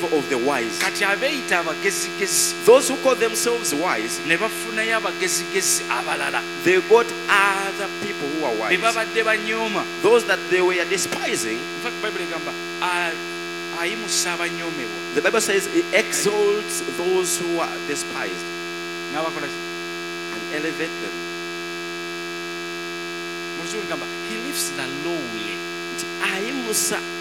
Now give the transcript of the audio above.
of the wise. kati abeeyita abagezigezi Those who call themselves wise, ne bafunayo abagezigezi abalala they got other people who are be wise. babadde banyooma. Those that they were despising, In fact, Bible egamba ayimusa abanyoomebwa the Bible says it exalts those who are despised n'abakola ki? and elevate them. Mu Luzungu egamba he lifts the lowly. Ayimusa